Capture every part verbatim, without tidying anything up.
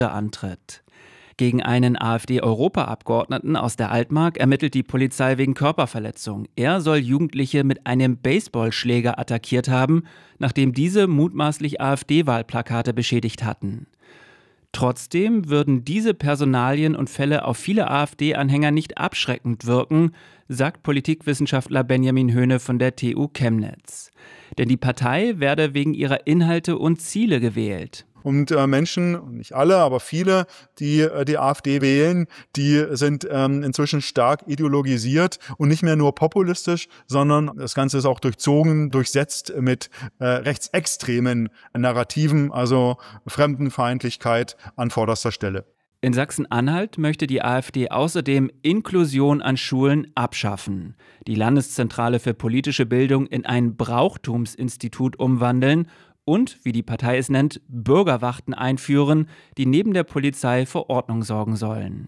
antritt. Gegen einen AfD-Europaabgeordneten aus der Altmark ermittelt die Polizei wegen Körperverletzung. Er soll Jugendliche mit einem Baseballschläger attackiert haben, nachdem diese mutmaßlich AfD-Wahlplakate beschädigt hatten. Trotzdem würden diese Personalien und Fälle auf viele AfD-Anhänger nicht abschreckend wirken, sagt Politikwissenschaftler Benjamin Höhne von der T U Chemnitz. Denn die Partei werde wegen ihrer Inhalte und Ziele gewählt. Und äh, Menschen, nicht alle, aber viele, die äh, die AfD wählen, die sind ähm, inzwischen stark ideologisiert und nicht mehr nur populistisch, sondern das Ganze ist auch durchzogen, durchsetzt mit äh, rechtsextremen Narrativen, also Fremdenfeindlichkeit an vorderster Stelle. In Sachsen-Anhalt möchte die AfD außerdem Inklusion an Schulen abschaffen, die Landeszentrale für politische Bildung in ein Brauchtumsinstitut umwandeln und, wie die Partei es nennt, Bürgerwachten einführen, die neben der Polizei für Ordnung sorgen sollen.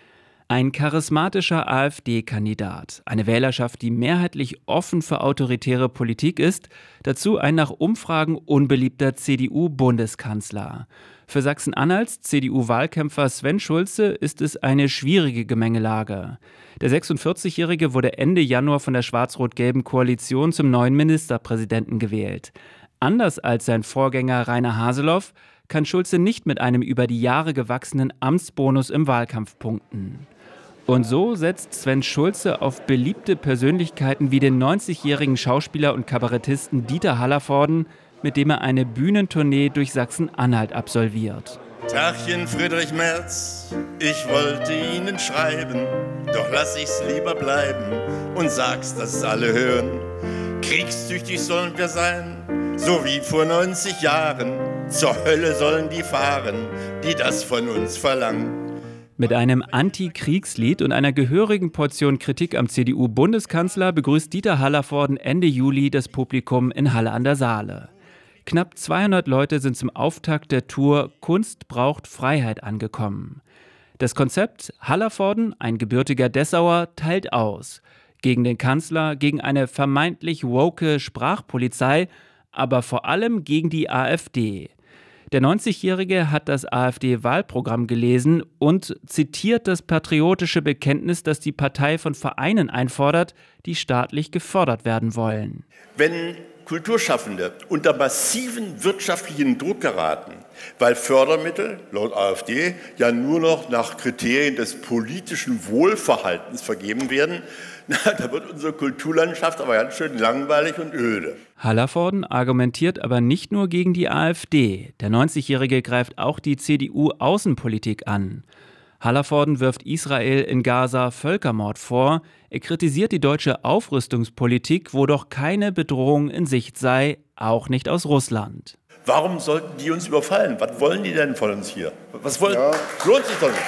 Ein charismatischer AfD-Kandidat, eine Wählerschaft, die mehrheitlich offen für autoritäre Politik ist, dazu ein nach Umfragen unbeliebter C D U-Bundeskanzler. Für Sachsen-Anhalts C D U-Wahlkämpfer Sven Schulze ist es eine schwierige Gemengelage. Der sechsundvierzigjährige wurde Ende Januar von der schwarz-rot-gelben Koalition zum neuen Ministerpräsidenten gewählt. Anders als sein Vorgänger Rainer Haseloff kann Schulze nicht mit einem über die Jahre gewachsenen Amtsbonus im Wahlkampf punkten. Und so setzt Sven Schulze auf beliebte Persönlichkeiten wie den neunzigjährigen Schauspieler und Kabarettisten Dieter Hallervorden, mit dem er eine Bühnentournee durch Sachsen-Anhalt absolviert. Tachchen Friedrich Merz, ich wollte Ihnen schreiben, doch lass ich's lieber bleiben und sag's, dass alle hören. Kriegstüchtig sollen wir sein, so wie vor neunzig Jahren. Zur Hölle sollen die fahren, die das von uns verlangen. Mit einem Anti-Kriegslied und einer gehörigen Portion Kritik am C D U-Bundeskanzler begrüßt Dieter Hallervorden Ende Juli das Publikum in Halle an der Saale. Knapp zweihundert Leute sind zum Auftakt der Tour Kunst braucht Freiheit angekommen. Das Konzept Hallervorden, ein gebürtiger Dessauer, teilt aus. Gegen den Kanzler, gegen eine vermeintlich woke Sprachpolizei, aber vor allem gegen die AfD. Der neunzigjährige hat das AfD-Wahlprogramm gelesen und zitiert das patriotische Bekenntnis, das die Partei von Vereinen einfordert, die staatlich gefördert werden wollen. Wenn Kulturschaffende unter massiven wirtschaftlichen Druck geraten, weil Fördermittel laut AfD ja nur noch nach Kriterien des politischen Wohlverhaltens vergeben werden, na, da wird unsere Kulturlandschaft aber ganz schön langweilig und öde. Hallervorden argumentiert aber nicht nur gegen die AfD. Der neunzigjährige greift auch die C D U-Außenpolitik an. Hallervorden wirft Israel in Gaza Völkermord vor. Er kritisiert die deutsche Aufrüstungspolitik, wo doch keine Bedrohung in Sicht sei, auch nicht aus Russland. Warum sollten die uns überfallen? Was wollen die denn von uns hier? Was wollen? Ja. Lohnt sich doch nicht.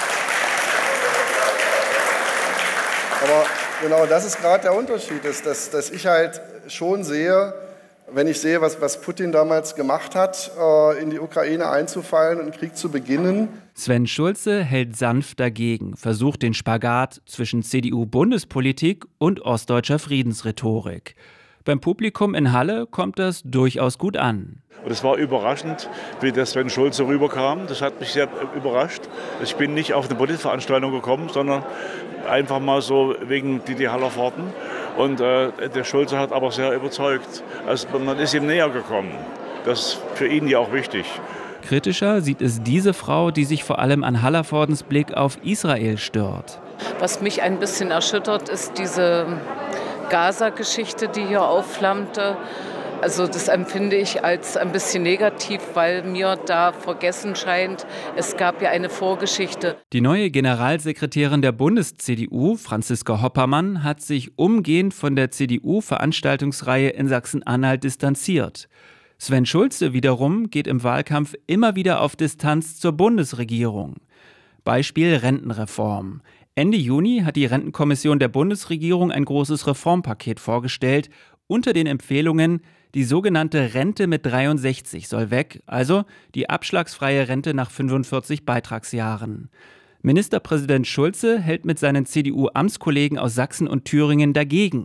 Aber genau das ist gerade der Unterschied, dass, dass, dass ich halt schon sehe, wenn ich sehe, was, was Putin damals gemacht hat, äh, in die Ukraine einzufallen und einen Krieg zu beginnen. Sven Schulze hält sanft dagegen, versucht den Spagat zwischen C D U-Bundespolitik und ostdeutscher Friedensrhetorik. Beim Publikum in Halle kommt das durchaus gut an. Und es war überraschend, wie der Sven Schulze rüberkam. Das hat mich sehr überrascht. Ich bin nicht auf eine Politveranstaltung gekommen, sondern einfach mal so wegen Dieter Hallervorden. Und äh, der Schulze hat aber sehr überzeugt. Also man ist ihm näher gekommen. Das ist für ihn ja auch wichtig. Kritischer sieht es diese Frau, die sich vor allem an Hallervordens Blick auf Israel stört. Was mich ein bisschen erschüttert, ist diese Gaza-Geschichte, die hier aufflammte. Also das empfinde ich als ein bisschen negativ, weil mir da vergessen scheint, es gab ja eine Vorgeschichte. Die neue Generalsekretärin der Bundes-C D U, Franziska Hoppermann, hat sich umgehend von der C D U-Veranstaltungsreihe in Sachsen-Anhalt distanziert. Sven Schulze wiederum geht im Wahlkampf immer wieder auf Distanz zur Bundesregierung. Beispiel Rentenreform. Ende Juni hat die Rentenkommission der Bundesregierung ein großes Reformpaket vorgestellt. Unter den Empfehlungen: die sogenannte Rente mit dreiundsechzig soll weg, also die abschlagsfreie Rente nach fünfundvierzig Beitragsjahren. Ministerpräsident Schulze hält mit seinen C D U-Amtskollegen aus Sachsen und Thüringen dagegen.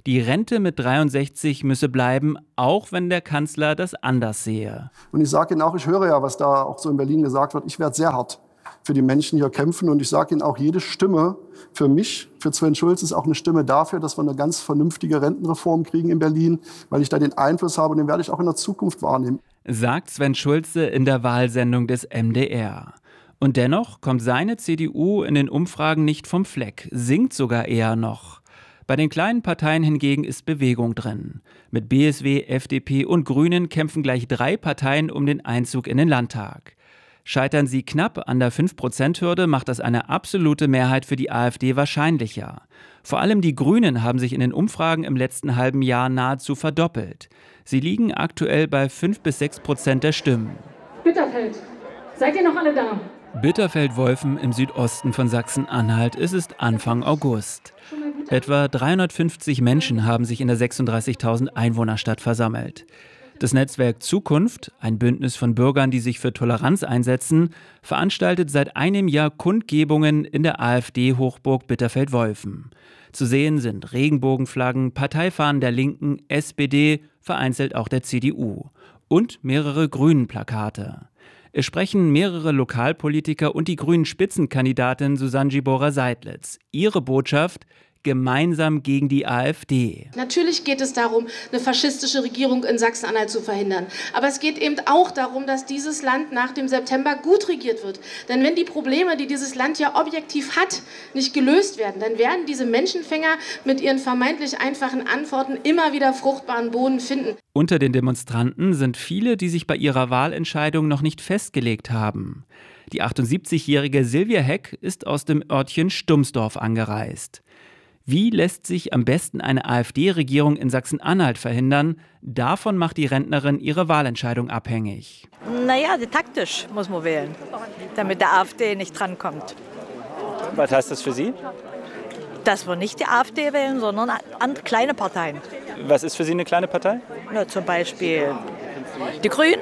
Die Rente mit dreiundsechzig müsse bleiben, auch wenn der Kanzler das anders sehe. Und ich sage Ihnen auch, ich höre ja, was da auch so in Berlin gesagt wird, ich werde sehr hart für die Menschen hier kämpfen. Und ich sage Ihnen auch, jede Stimme für mich, für Sven Schulze, ist auch eine Stimme dafür, dass wir eine ganz vernünftige Rentenreform kriegen in Berlin, weil ich da den Einfluss habe und den werde ich auch in der Zukunft wahrnehmen. Sagt Sven Schulze in der Wahlsendung des M D R. Und dennoch kommt seine C D U in den Umfragen nicht vom Fleck, sinkt sogar eher noch. Bei den kleinen Parteien hingegen ist Bewegung drin. Mit B S W, F D P und Grünen kämpfen gleich drei Parteien um den Einzug in den Landtag. Scheitern sie knapp an der fünf Prozent Hürde, macht das eine absolute Mehrheit für die AfD wahrscheinlicher. Vor allem die Grünen haben sich in den Umfragen im letzten halben Jahr nahezu verdoppelt. Sie liegen aktuell bei fünf bis sechs Prozent der Stimmen. Bitterfeld, seid ihr noch alle da? Bitterfeld-Wolfen im Südosten von Sachsen-Anhalt. Es ist Anfang August. Etwa dreihundertfünfzig Menschen haben sich in der sechsunddreißigtausend Einwohnerstadt versammelt. Das Netzwerk Zukunft, ein Bündnis von Bürgern, die sich für Toleranz einsetzen, veranstaltet seit einem Jahr Kundgebungen in der AfD-Hochburg Bitterfeld-Wolfen. Zu sehen sind Regenbogenflaggen, Parteifahnen der Linken, S P D, vereinzelt auch der C D U und mehrere Grünen-Plakate. Es sprechen mehrere Lokalpolitiker und die grünen Spitzenkandidatin Susanne Gibora-Seidlitz. Ihre Botschaft: gemeinsam gegen die AfD. Natürlich geht es darum, eine faschistische Regierung in Sachsen-Anhalt zu verhindern. Aber es geht eben auch darum, dass dieses Land nach dem September gut regiert wird. Denn wenn die Probleme, die dieses Land ja objektiv hat, nicht gelöst werden, dann werden diese Menschenfänger mit ihren vermeintlich einfachen Antworten immer wieder fruchtbaren Boden finden. Unter den Demonstranten sind viele, die sich bei ihrer Wahlentscheidung noch nicht festgelegt haben. Die achtundsiebzigjährige Silvia Heck ist aus dem Örtchen Stumsdorf angereist. Wie lässt sich am besten eine AfD-Regierung in Sachsen-Anhalt verhindern? Davon macht die Rentnerin ihre Wahlentscheidung abhängig. Naja, taktisch muss man wählen, damit der AfD nicht drankommt. Was heißt das für Sie? Dass wir nicht die AfD wählen, sondern an kleine Parteien. Was ist für Sie eine kleine Partei? Na, zum Beispiel die Grünen.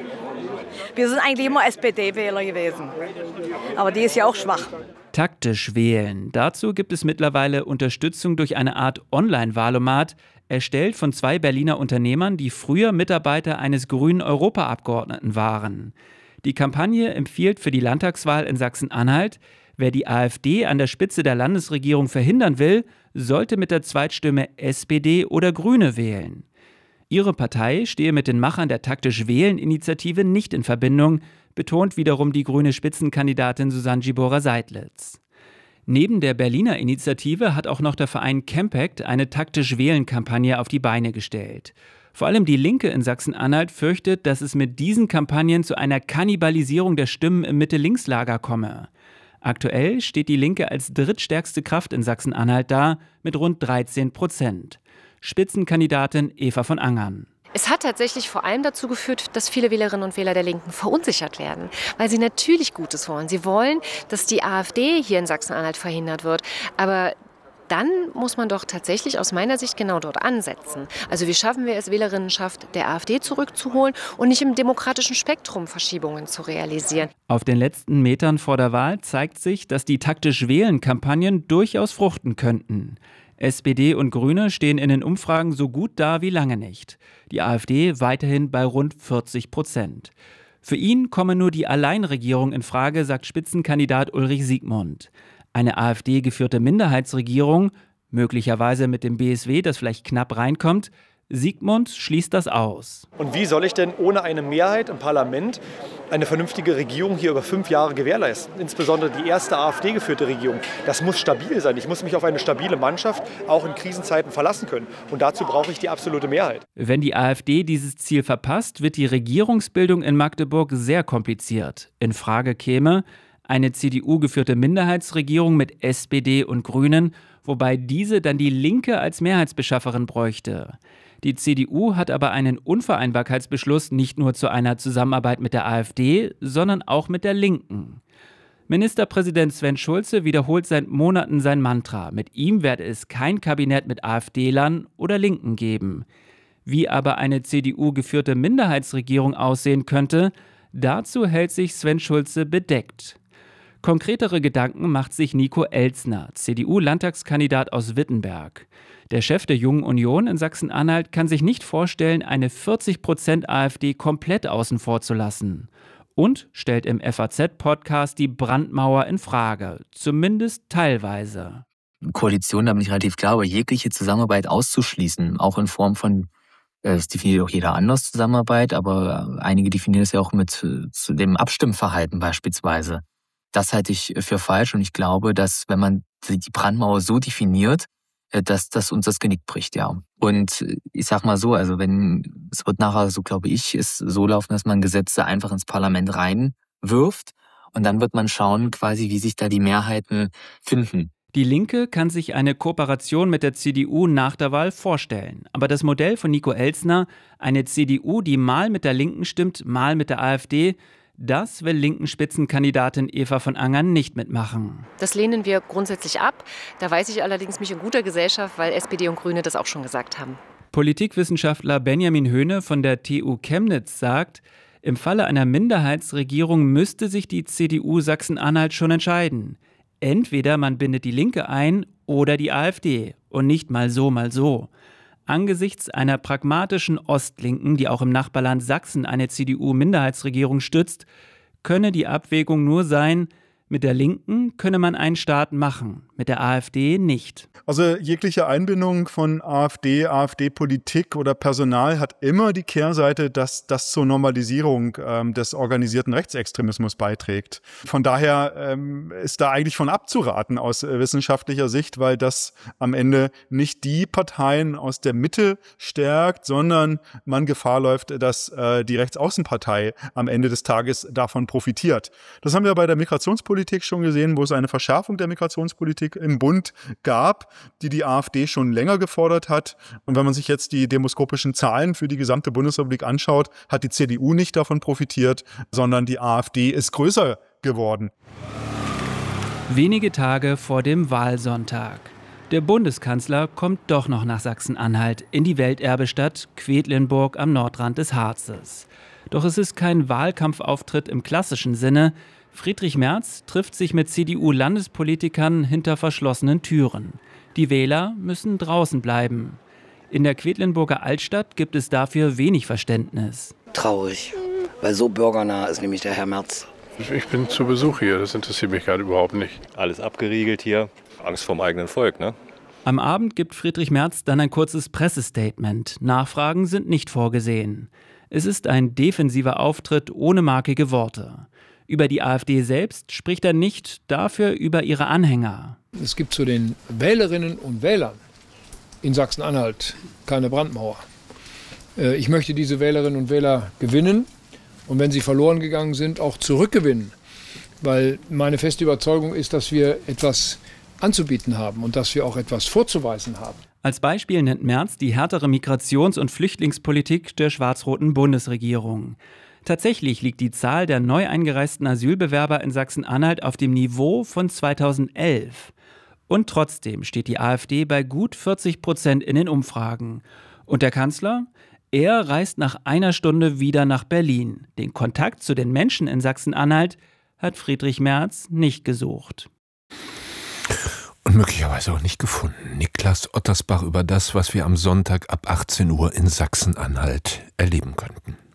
Wir sind eigentlich immer S P D-Wähler gewesen. Aber die ist ja auch schwach. Taktisch wählen. Dazu gibt es mittlerweile Unterstützung durch eine Art Online-Wahlomat, erstellt von zwei Berliner Unternehmern, die früher Mitarbeiter eines grünen Europaabgeordneten waren. Die Kampagne empfiehlt für die Landtagswahl in Sachsen-Anhalt: Wer die AfD an der Spitze der Landesregierung verhindern will, sollte mit der Zweitstimme S P D oder Grüne wählen. Ihre Partei stehe mit den Machern der Taktisch-Wählen-Initiative nicht in Verbindung, betont wiederum die grüne Spitzenkandidatin Susanne Gibora-Seidlitz. Neben der Berliner Initiative hat auch noch der Verein Campact eine Taktisch-Wählen-Kampagne auf die Beine gestellt. Vor allem die Linke in Sachsen-Anhalt fürchtet, dass es mit diesen Kampagnen zu einer Kannibalisierung der Stimmen im Mitte-Links-Lager komme. Aktuell steht die Linke als drittstärkste Kraft in Sachsen-Anhalt da mit rund dreizehn Prozent. Spitzenkandidatin Eva von Angern. Es hat tatsächlich vor allem dazu geführt, dass viele Wählerinnen und Wähler der Linken verunsichert werden, weil sie natürlich Gutes wollen. Sie wollen, dass die AfD hier in Sachsen-Anhalt verhindert wird, aber dann muss man doch tatsächlich aus meiner Sicht genau dort ansetzen. Also wie schaffen wir es, Wählerinnenschaft der AfD zurückzuholen und nicht im demokratischen Spektrum Verschiebungen zu realisieren. Auf den letzten Metern vor der Wahl zeigt sich, dass die Taktisch-Wählen-Kampagnen durchaus fruchten könnten. S P D und Grüne stehen in den Umfragen so gut da wie lange nicht. Die AfD weiterhin bei rund vierzig Prozent. Für ihn komme nur die Alleinregierung in Frage, sagt Spitzenkandidat Ulrich Siegmund. Eine AfD-geführte Minderheitsregierung, möglicherweise mit dem B S W, das vielleicht knapp reinkommt, Siegmund schließt das aus. Und wie soll ich denn ohne eine Mehrheit im Parlament eine vernünftige Regierung hier über fünf Jahre gewährleisten? Insbesondere die erste AfD-geführte Regierung. Das muss stabil sein. Ich muss mich auf eine stabile Mannschaft auch in Krisenzeiten verlassen können. Und dazu brauche ich die absolute Mehrheit. Wenn die AfD dieses Ziel verpasst, wird die Regierungsbildung in Magdeburg sehr kompliziert. In Frage käme eine C D U-geführte Minderheitsregierung mit S P D und Grünen, wobei diese dann die Linke als Mehrheitsbeschafferin bräuchte. Die C D U hat aber einen Unvereinbarkeitsbeschluss nicht nur zu einer Zusammenarbeit mit der AfD, sondern auch mit der Linken. Ministerpräsident Sven Schulze wiederholt seit Monaten sein Mantra. Mit ihm werde es kein Kabinett mit AfDlern oder Linken geben. Wie aber eine C D U-geführte Minderheitsregierung aussehen könnte, dazu hält sich Sven Schulze bedeckt. Konkretere Gedanken macht sich Nico Elstner, C D U-Landtagskandidat aus Wittenberg. Der Chef der Jungen Union in Sachsen-Anhalt kann sich nicht vorstellen, eine vierzig Prozent AfD komplett außen vor zu lassen. Und stellt im F A Z-Podcast die Brandmauer in Frage, zumindest teilweise. Koalition, da bin ich relativ klar, aber jegliche Zusammenarbeit auszuschließen, auch in Form von, das definiert auch jeder anders, Zusammenarbeit, aber einige definieren es ja auch mit zu dem Abstimmverhalten beispielsweise. Das halte ich für falsch und ich glaube, dass wenn man die Brandmauer so definiert, dass das uns das Genick bricht, ja. Und ich sag mal so, also wenn, es wird nachher, so glaube ich, es so laufen, dass man Gesetze einfach ins Parlament reinwirft und dann wird man schauen quasi, wie sich da die Mehrheiten finden. Die Linke kann sich eine Kooperation mit der C D U nach der Wahl vorstellen. Aber das Modell von Nico Elstner, eine C D U, die mal mit der Linken stimmt, mal mit der AfD, das will linken Spitzenkandidatin Eva von Angern nicht mitmachen. Das lehnen wir grundsätzlich ab. Da weiß ich allerdings mich in guter Gesellschaft, weil S P D und Grüne das auch schon gesagt haben. Politikwissenschaftler Benjamin Höhne von der T U Chemnitz sagt, im Falle einer Minderheitsregierung müsste sich die C D U Sachsen-Anhalt schon entscheiden. Entweder man bindet die Linke ein oder die AfD und nicht mal so, mal so. Angesichts einer pragmatischen Ostlinken, die auch im Nachbarland Sachsen eine C D U-Minderheitsregierung stützt, könne die Abwägung nur sein, mit der Linken könne man einen Staat machen, mit der AfD nicht. Also jegliche Einbindung von AfD, AfD-Politik oder Personal hat immer die Kehrseite, dass das zur Normalisierung ähm, des organisierten Rechtsextremismus beiträgt. Von daher ähm, ist da eigentlich von abzuraten aus äh, wissenschaftlicher Sicht, weil das am Ende nicht die Parteien aus der Mitte stärkt, sondern man Gefahr läuft, dass äh, die Rechtsaußenpartei am Ende des Tages davon profitiert. Das haben wir bei der Migrationspolitik schon gesehen, wo es eine Verschärfung der Migrationspolitik im Bund gab, die die AfD schon länger gefordert hat. Und wenn man sich jetzt die demoskopischen Zahlen für die gesamte Bundesrepublik anschaut, hat die C D U nicht davon profitiert, sondern die AfD ist größer geworden. Wenige Tage vor dem Wahlsonntag. Der Bundeskanzler kommt doch noch nach Sachsen-Anhalt, in die Welterbestadt Quedlinburg am Nordrand des Harzes. Doch es ist kein Wahlkampfauftritt im klassischen Sinne. Friedrich Merz trifft sich mit C D U-Landespolitikern hinter verschlossenen Türen. Die Wähler müssen draußen bleiben. In der Quedlinburger Altstadt gibt es dafür wenig Verständnis. Traurig, weil so bürgernah ist nämlich der Herr Merz. Ich bin zu Besuch hier, das interessiert mich gerade überhaupt nicht. Alles abgeriegelt hier, Angst vorm eigenen Volk, ne? Am Abend gibt Friedrich Merz dann ein kurzes Pressestatement. Nachfragen sind nicht vorgesehen. Es ist ein defensiver Auftritt ohne markige Worte. Über die AfD selbst spricht er nicht, dafür über ihre Anhänger. Es gibt zu den Wählerinnen und Wählern in Sachsen-Anhalt keine Brandmauer. Ich möchte diese Wählerinnen und Wähler gewinnen und wenn sie verloren gegangen sind, auch zurückgewinnen. Weil meine feste Überzeugung ist, dass wir etwas anzubieten haben und dass wir auch etwas vorzuweisen haben. Als Beispiel nennt Merz die härtere Migrations- und Flüchtlingspolitik der schwarz-roten Bundesregierung. Tatsächlich liegt die Zahl der neu eingereisten Asylbewerber in Sachsen-Anhalt auf dem Niveau von zweitausendelf. Und trotzdem steht die AfD bei gut vierzig Prozent in den Umfragen. Und der Kanzler? Er reist nach einer Stunde wieder nach Berlin. Den Kontakt zu den Menschen in Sachsen-Anhalt hat Friedrich Merz nicht gesucht. Und möglicherweise auch nicht gefunden. Niklas Ottersbach über das, was wir am Sonntag ab achtzehn Uhr in Sachsen-Anhalt erleben könnten.